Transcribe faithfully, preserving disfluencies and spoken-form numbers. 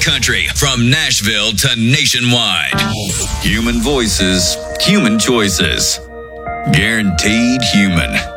country, from Nashville to nationwide. Human voices, human choices. Guaranteed human.